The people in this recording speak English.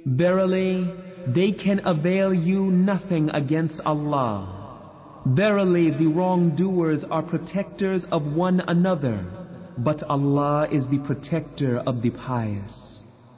Verily, they can avail you nothing against Allah. Verily, the wrongdoers are protectors of one another, but Allah is the protector of the pious.